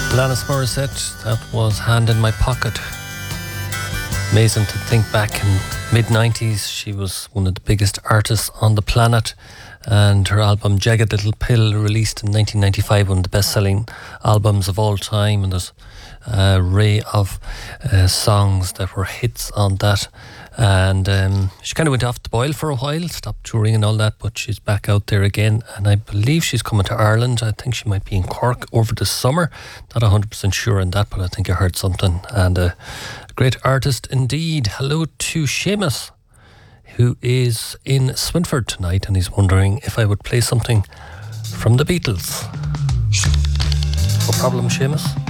Alanis Morissette, that was Hand in My Pocket. Amazing to think back in mid-90s, she was one of the biggest artists on the planet, and her album Jagged Little Pill, released in 1995, one of the best-selling albums of all time, and there's an array of songs that were hits on that. And she kind of went off the boil for a while, stopped touring and all that, but she's back out there again, and I believe she's coming to Ireland. I think she might be in Cork over the summer. Not 100% sure on that, but I think I heard something. And a great artist indeed. Hello to Seamus, who is in Swinford tonight, and he's wondering if I would play something from the Beatles. No problem, Seamus.